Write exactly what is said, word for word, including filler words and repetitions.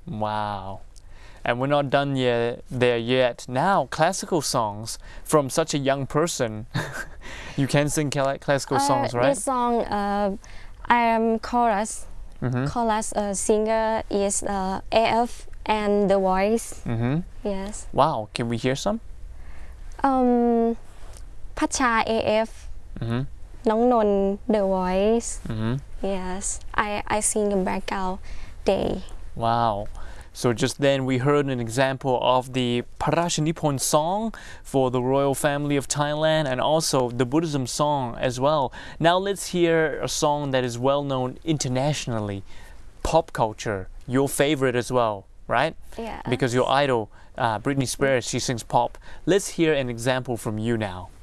Wow. And we're not done yet there yet. Now, classical songs from such a young person. You can sing classical uh, songs, right? This song, uh, I am chorus. Mm-hmm. Chorus uh, singer is uh, A F and The Voice. Mm-hmm. Yes. Wow, can we hear some? Um, Pacha A F. Mm-hmm. Nong Non The Voice. Mm-hmm. Yes. I, I sing in background day. Wow. So just then we heard an example of the Parashanipon song for the royal family of Thailand and also the Buddhism song as well. Now let's hear a song that is well known internationally, pop culture, your favorite as well, right? Yeah. Because your idol, uh, Britney Spears, she sings pop. Let's hear an example from you now.